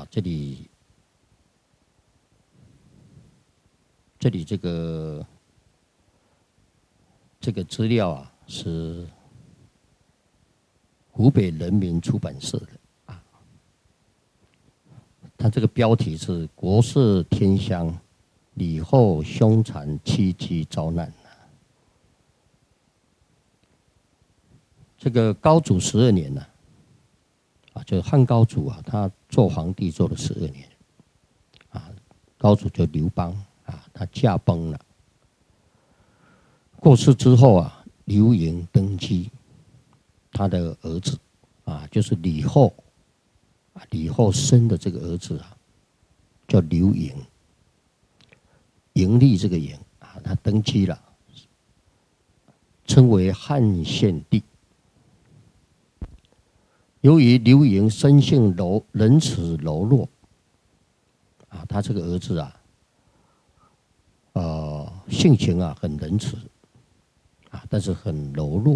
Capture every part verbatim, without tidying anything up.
啊，这里这里这个这个资料啊是湖北人民出版社的啊，它这个标题是“国色天香，李后凶残戚姬遭难”。这个高祖十二年呢、啊，啊，就是汉高祖啊，他做皇帝做了十二年，啊，高祖就刘邦啊，他驾崩了。过世之后啊，刘盈登基，他的儿子啊，就是李后啊，李后生的这个儿子啊，叫刘盈，盈利这个盈啊，他登基了，称为汉献帝。由于刘盈生性柔仁慈柔弱，啊，他这个儿子啊，呃，性情啊很仁慈，啊，但是很柔弱，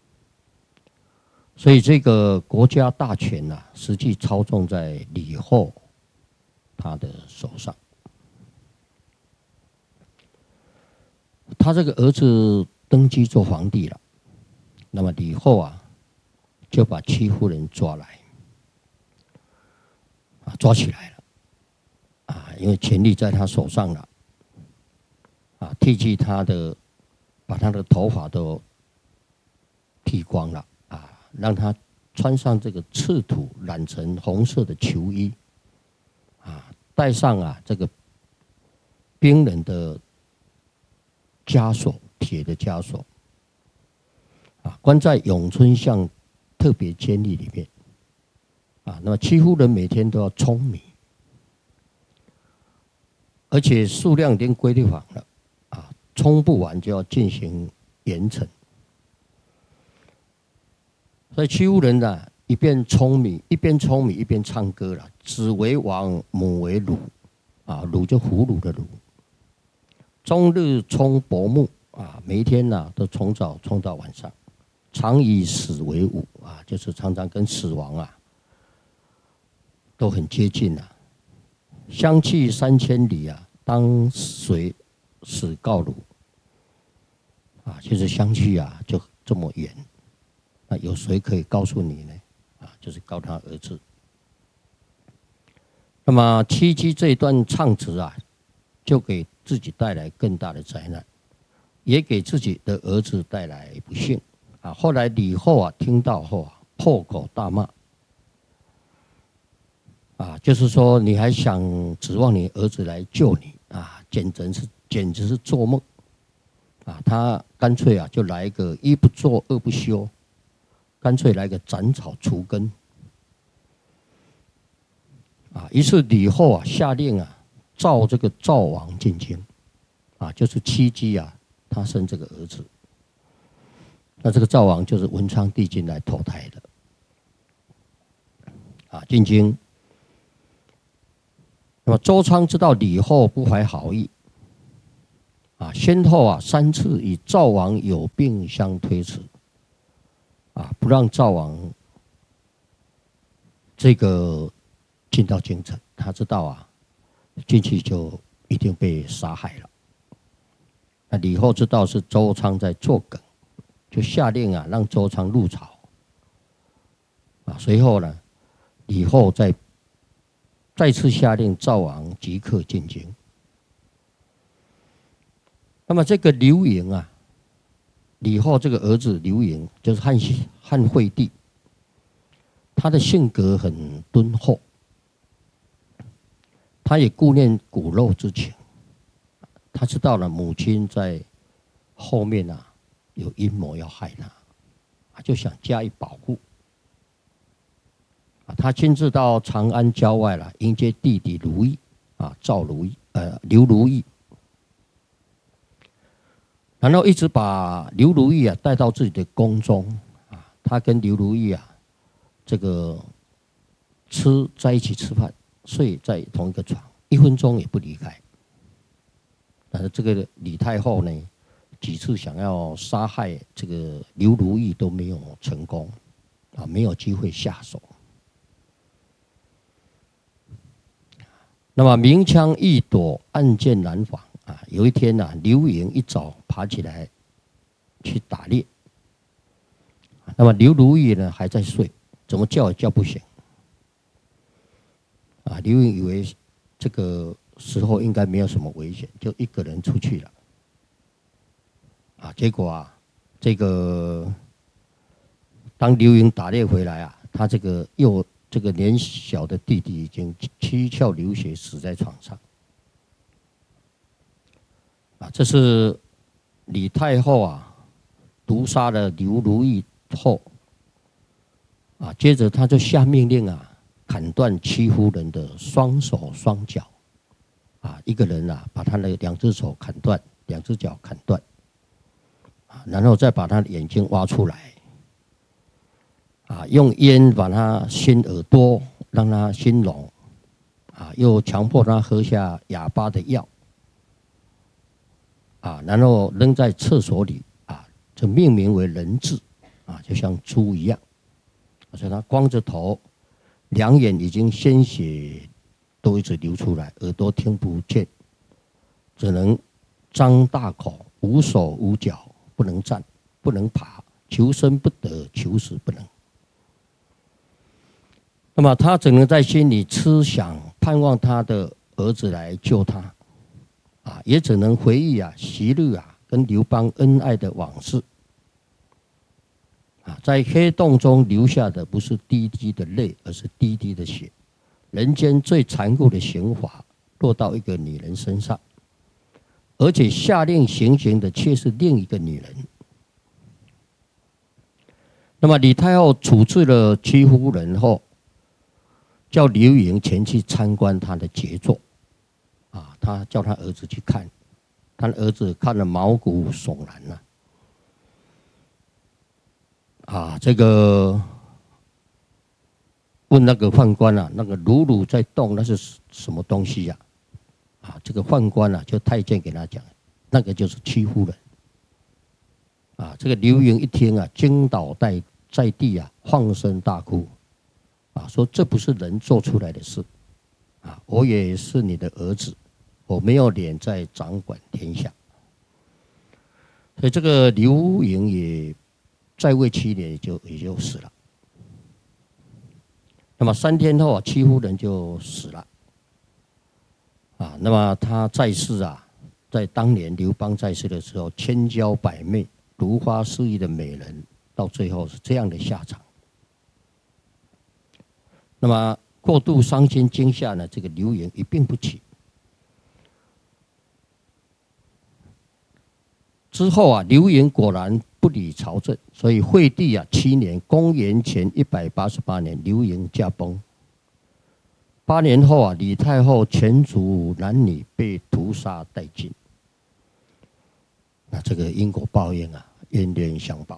所以这个国家大权啊，实际操纵在李后他的手上。他这个儿子登基做皇帝了，那么李后啊，就把戚夫人抓来，啊，抓起来了，啊，因为权力在他手上了，啊，剃去他的，把他的头发都剃光了，啊，让他穿上这个赤土染成红色的囚衣，啊，戴上啊这个冰冷的枷锁，铁的枷锁，啊，关在永春巷特别监狱里面，啊，那么戚夫人每天都要舂米，而且数量已经规定好了，啊，冲不完就要进行严惩。所以戚夫人呢，一边舂米，一边舂米，一边唱歌了。子为王，母为乳，啊，乳就俘虏的乳。终日冲薄暮，啊，每一天呢、啊、都从早冲到晚上。常以死为伍，啊，就是常常跟死亡啊都很接近啊。相去三千里啊，当谁死告汝？啊，就是相去啊，就这么远。那有谁可以告诉你呢？啊，就是告他儿子。那么戚姬这一段唱词啊，就给自己带来更大的灾难，也给自己的儿子带来不幸。啊，后来李后啊听到后啊，破口大骂。啊，就是说你还想指望你儿子来救你啊，简直是简直是做梦。啊，他干脆啊就来一个一不做二不休，干脆来个斩草除根。啊，于是李后啊下令啊召这个赵王进京，啊，就是戚姬啊，他生这个儿子。那这个赵王就是文昌帝君来投胎的，啊，进京。那么周昌知道李后不怀好意，啊，先后啊三次与赵王有病相推辞，啊，不让赵王这个进到京城。他知道啊，进去就一定被杀害了。那李后知道是周昌在作梗，就下令啊让周昌入朝。啊，随后呢，李后再再次下令赵王即刻进京。那么这个刘盈啊，李后这个儿子刘盈就是汉汉惠帝，他的性格很敦厚，他也顾念骨肉之情，他知道了母亲在后面啊有阴谋要害他，他就想加以保护。啊，他亲自到长安郊外了，迎接弟弟如意啊，赵如意，呃，刘如意，然后一直把刘如意啊带到自己的宫中啊，他跟刘如意啊，这个吃在一起吃饭，睡在同一个床，一分钟也不离开。但是这个李太后呢，几次想要杀害这个刘如意都没有成功，啊，没有机会下手。 那么明枪易躲，暗箭难防啊！有一天呐、啊，刘盈一早爬起来去打猎，那么刘如意呢还在睡，怎么叫也叫不醒啊！刘盈以为这个时候应该没有什么危险，就一个人出去了啊。结果啊，这个当刘盈打猎回来啊，他这个又这个年小的弟弟已经七窍流血，死在床上。啊，这是李太后啊，毒杀了刘如意后，啊，接着他就下命令啊，砍断戚夫人的双手双脚，啊，一个人啊，把他的两只手砍断，两只脚砍断，啊，然后再把他的眼睛挖出来。啊，用烟把他熏耳朵，让他熏聋，啊，又强迫他喝下哑巴的药，啊，然后扔在厕所里，啊，这命名为人彘，啊，就像猪一样，所以他光着头，两眼已经鲜血都一直流出来，耳朵听不见，只能张大口，无手无脚，不能站，不能爬，求生不得，求死不能。那么他只能在心里痴想，盼望他的儿子来救他，啊，也只能回忆啊昔日啊跟刘邦恩爱的往事，啊，在黑洞中流下的不是滴滴的泪，而是滴滴的血。人间最残酷的刑罚落到一个女人身上，而且下令行刑的却是另一个女人。那么李太后处置了戚夫人后，叫刘盈前去参观他的杰作，啊，他叫他儿子去看，他的儿子看了毛骨悚然呐、啊，啊，这个问那个宦官啊，那个乳乳在动，那是什么东西呀、啊？啊，这个宦官啊，就太监给他讲，那个就是戚夫人。啊，这个刘盈一听啊，惊倒在在地啊，放声大哭。啊，说这不是人做出来的事，啊，我也是你的儿子，我没有脸再掌管天下。所以这个刘盈也在位七年，也就也就死了。那么三天后啊，戚夫人就死了。啊，那么他在世啊，在当年刘邦在世的时候，千娇百媚、如花似玉的美人，到最后是这样的下场。那么过度伤心惊吓呢，这个刘盈一病不起。之后啊，刘盈果然不理朝政，所以惠帝啊七年，公元前一百八十八年，刘盈驾崩。八年后啊，李太后全族男女被屠杀殆尽。那这个因果报应啊，冤冤相报。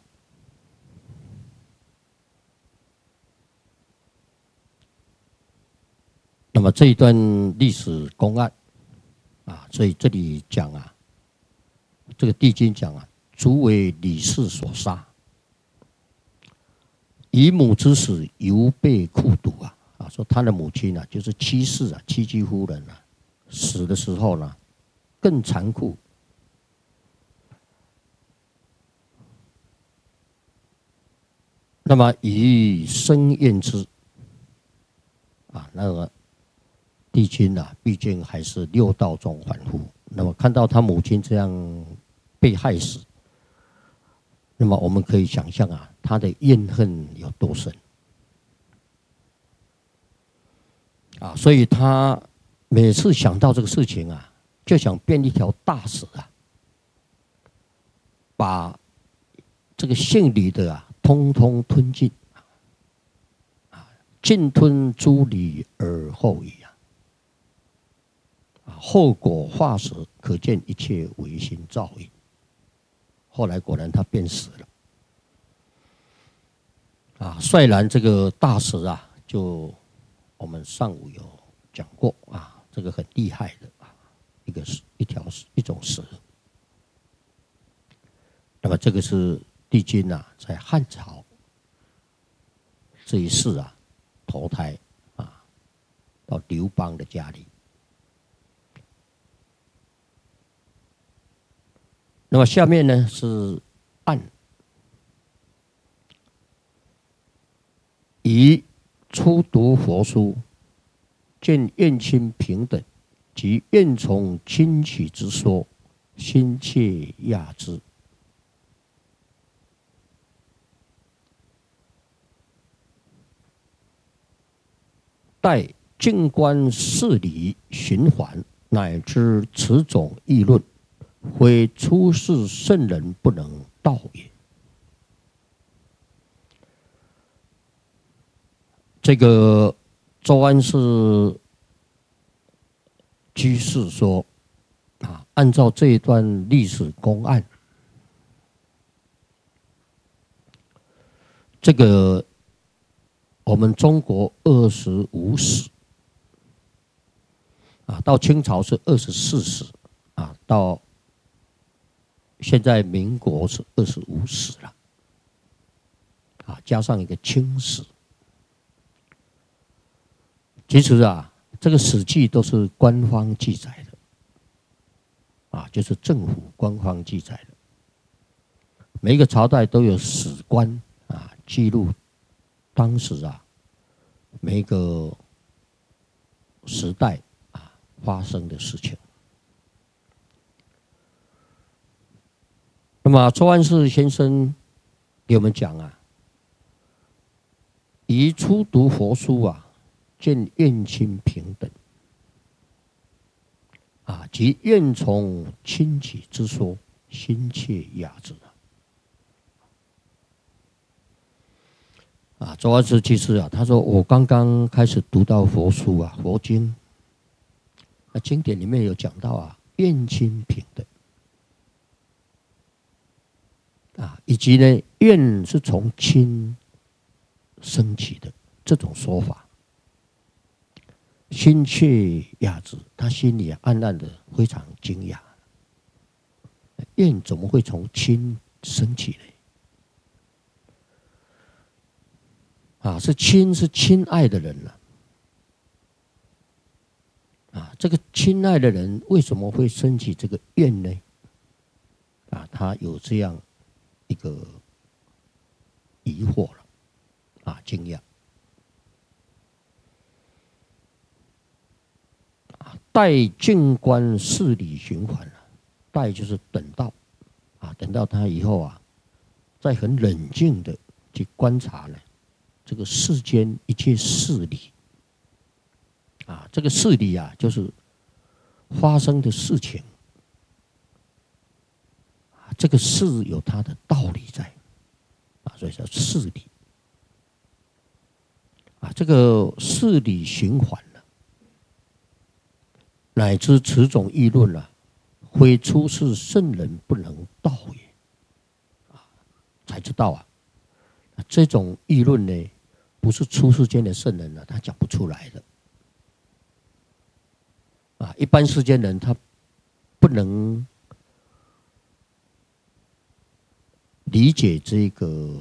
那么这一段历史公案啊，所以这里讲啊，这个帝君讲啊，主为李氏所杀，以母之死犹被酷毒啊啊，说他的母亲啊，就是戚氏啊，戚姬夫人啊，死的时候呢，更残酷。那么以生厌之啊，那个。帝君啊，毕竟还是六道中凡夫。那么看到他母亲这样被害死，那么我们可以想象啊，他的怨恨有多深啊！所以他每次想到这个事情啊，就想变一条大蛇啊，把这个姓李的啊，通通吞尽啊，尽吞诸李而后已啊。后果化时，可见一切唯心造业。后来果然他变死了。啊，率然这个大蛇啊，就我们上午有讲过啊，这个很厉害的啊，一个一条一种蛇。那么这个是帝君啊，在汉朝这一世啊，投胎啊，到刘邦的家里。 那么下面呢是暗，以初读佛书，见愿亲平等及愿从亲取之说，心切讶之。待静观事理循环，乃知此种议论，非出世圣人不能道也。这个周安世居士说啊，按照这一段历史公案，这个我们中国二十五史啊，到清朝是二十四史啊，到现在民国是二十五史了啊，加上一个清史。其实啊，这个史记都是官方记载的啊，就是政府官方记载的。每一个朝代都有史官啊记录当时啊每一个时代啊发生的事情。那么周安世先生给我们讲啊，以初读佛书啊，见愿亲平等啊，及愿从亲起之说，心切讶之啊。周安世居士啊，他说我刚刚开始读到佛书啊，佛经，那经典里面有讲到啊，愿亲平等啊，以及呢，愿是从亲升起的这种说法。心切讶之，他心里暗暗的非常惊讶，愿怎么会从亲升起呢？啊，是亲是亲爱的人了啊，啊，这个亲爱的人为什么会升起这个愿呢？啊，他有这样一个疑惑了，啊，惊讶。待静观事理循环了，待就是等到啊，等到他以后啊，再很冷静的去观察呢，这个世间一切事理啊，这个事理啊，就是发生的事情啊，这个事有它的道理在啊，所以叫事理啊，这个事理循环。乃知此种议论啊，非出世圣人不能道也。啊，才知道啊，这种议论呢，不是出世间的圣人啊，他讲不出来的。啊，一般世间人他不能理解这个